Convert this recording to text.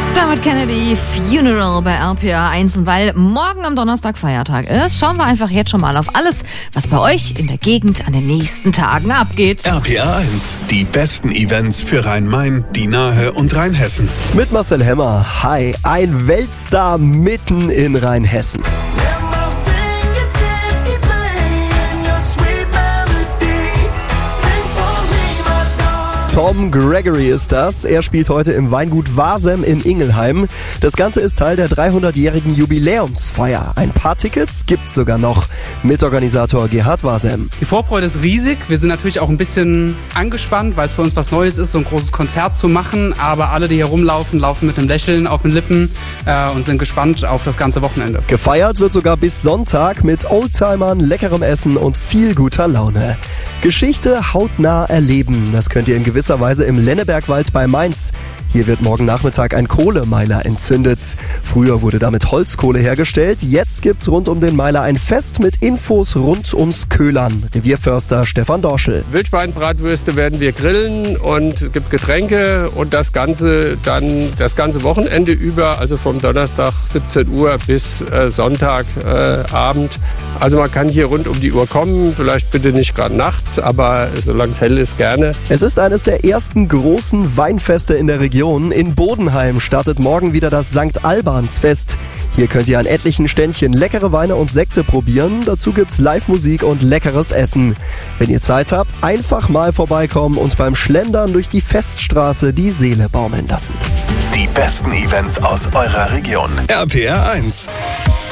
Damit Kennedy Funeral bei RPA 1. Und weil morgen am Donnerstag Feiertag ist, schauen wir einfach jetzt schon mal auf alles, was bei euch in der Gegend an den nächsten Tagen abgeht. RPA 1, die besten Events für Rhein-Main, die Nahe und Rheinhessen. Mit Marcel Hemmer. Hi, ein Weltstar mitten in Rheinhessen. Tom Gregory ist das. Er spielt heute im Weingut Wasem in Ingelheim. Das Ganze ist Teil der 300-jährigen Jubiläumsfeier. Ein paar Tickets gibt's sogar noch. Mitorganisator Gerhard Wasem. Die Vorfreude ist riesig. Wir sind natürlich auch ein bisschen angespannt, weil es für uns was Neues ist, so ein großes Konzert zu machen. Aber alle, die hier rumlaufen, laufen mit einem Lächeln auf den Lippen und sind gespannt auf das ganze Wochenende. Gefeiert wird sogar bis Sonntag mit Oldtimern, leckerem Essen und viel guter Laune. Geschichte hautnah erleben. Das könnt ihr in gewisser Weise im Lennebergwald bei Mainz. Hier wird morgen Nachmittag ein Kohlemeiler entzündet. Früher wurde damit Holzkohle hergestellt. Jetzt gibt's rund um den Meiler ein Fest mit Infos rund ums Köhlern. Revierförster Stefan Dorschel. Wildschweinbratwürste werden wir grillen und es gibt Getränke und das Ganze dann das ganze Wochenende über, also vom Donnerstag 17 Uhr bis Sonntagabend. Also man kann hier rund um die Uhr kommen, vielleicht bitte nicht gerade nachts, aber solange es hell ist, gerne. Es ist eines der ersten großen Weinfeste in der Region. In Bodenheim startet morgen wieder das St. Albans-Fest. Hier könnt ihr an etlichen Ständchen leckere Weine und Sekte probieren. Dazu gibt's Live-Musik und leckeres Essen. Wenn ihr Zeit habt, einfach mal vorbeikommen und beim Schlendern durch die Feststraße die Seele baumeln lassen. Die besten Events aus eurer Region. RPA 1.